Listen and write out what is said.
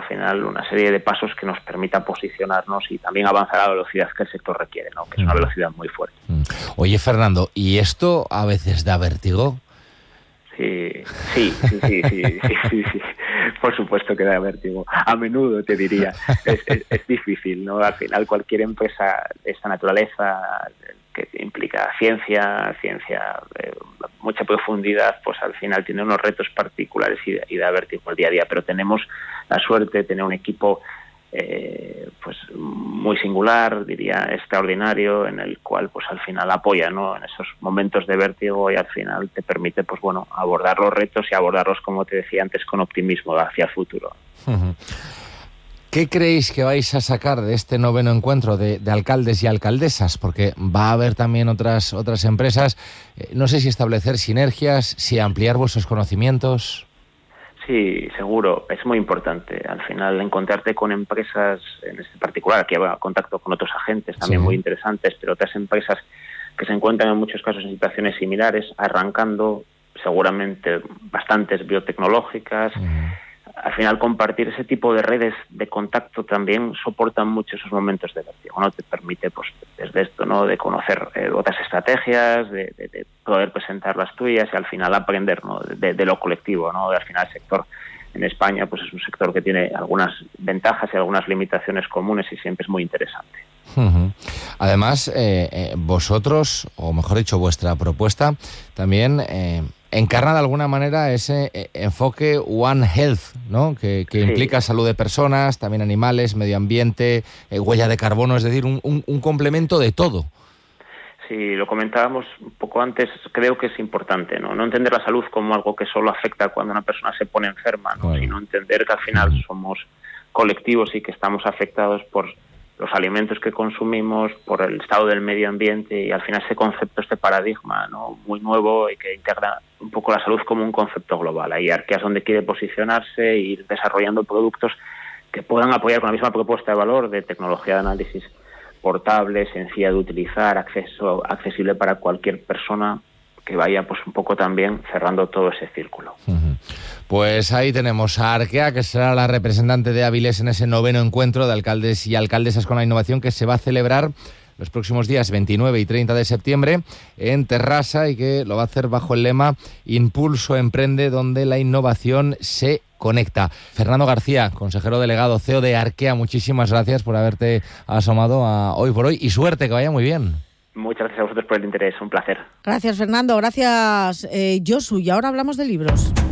final una serie de pasos que nos permita posicionarnos y también avanzar a la velocidad que el sector requiere, ¿no? Que es una velocidad muy fuerte. Oye, Fernando, ¿y esto a veces da vértigo? Sí. Por supuesto que da vértigo. A menudo, te diría. Es difícil, ¿no? Al final, cualquier empresa de esta naturaleza que implica ciencia, mucha profundidad, pues al final tiene unos retos particulares y da vértigo el día a día. Pero tenemos la suerte de tener un equipo pues muy singular, diría extraordinario, en el cual pues al final apoya, ¿no?, en esos momentos de vértigo, y al final te permite pues bueno, abordar los retos y abordarlos, como te decía antes, con optimismo hacia el futuro. ¿Qué creéis que vais a sacar de este 9º encuentro de alcaldes y alcaldesas? Porque va a haber también otras empresas. No sé si establecer sinergias, si ampliar vuestros conocimientos. Sí, seguro, es muy importante. Al final, encontrarte con empresas, en este particular, que lleva contacto con otros agentes también muy interesantes, pero otras empresas que se encuentran en muchos casos en situaciones similares, arrancando seguramente bastantes biotecnológicas. Al final, compartir ese tipo de redes de contacto también soportan mucho esos momentos de vértigo, ¿no? Te permite, pues, desde esto, ¿no?, de conocer otras estrategias, de poder presentar las tuyas y al final aprender, ¿no?, de lo colectivo, ¿no? Al final el sector en España pues es un sector que tiene algunas ventajas y algunas limitaciones comunes y siempre es muy interesante. Además, vosotros, o mejor dicho, vuestra propuesta también encarna de alguna manera ese enfoque One Health, ¿no?, que implica salud de personas, también animales, medio ambiente, huella de carbono, es decir, un complemento de todo. Sí, lo comentábamos un poco antes, creo que es importante, ¿no? No entender la salud como algo que solo afecta cuando una persona se pone enferma, ¿no? Sino entender que al final somos colectivos y que estamos afectados por los alimentos que consumimos, por el estado del medio ambiente, y al final ese concepto, este paradigma, ¿no?, muy nuevo y que integra un poco la salud como un concepto global. Ahí Arquea es donde quiere posicionarse e ir desarrollando productos que puedan apoyar con la misma propuesta de valor de tecnología de análisis portable, sencilla de utilizar, accesible para cualquier persona, que vaya pues un poco también cerrando todo ese círculo. Pues ahí tenemos a Arquea, que será la representante de Áviles en ese 9º encuentro de alcaldes y alcaldesas con la innovación, que se va a celebrar los próximos días 29 y 30 de septiembre en Terrassa, y que lo va a hacer bajo el lema Impulso Emprende, donde la innovación se conecta. Fernando García, consejero delegado CEO de Arquea, muchísimas gracias por haberte asomado a Hoy por Hoy, y suerte, que vaya muy bien. Muchas gracias a vosotros por el interés, un placer. Gracias, Fernando. Gracias, Josu. Y ahora hablamos de libros.